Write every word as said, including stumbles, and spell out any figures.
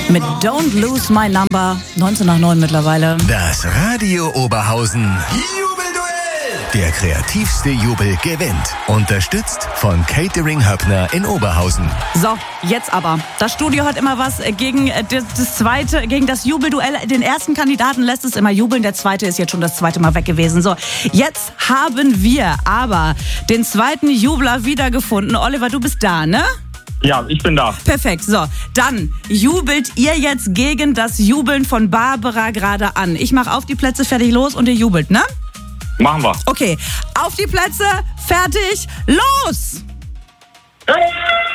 mit Don't Lose My Number. neunzehn nach neun mittlerweile. Das Radio Oberhausen Jubelduell. Der kreativste Jubel gewinnt. Unterstützt von Catering Höppner in Oberhausen. So, jetzt aber. Das Studio hat immer was gegen das, das zweite, gegen das Jubelduell. Den ersten Kandidaten lässt es immer jubeln. Der zweite ist jetzt schon das zweite Mal weg gewesen. So, jetzt haben wir aber den zweiten Jubler wiedergefunden. Oliver, du bist da, ne? Ja, ich bin da. Perfekt. So, dann jubelt ihr jetzt gegen das Jubeln von Barbara gerade an. Ich mache auf die Plätze, fertig, los und ihr jubelt, ne? Machen wir. Okay, auf die Plätze, fertig, los! Hey!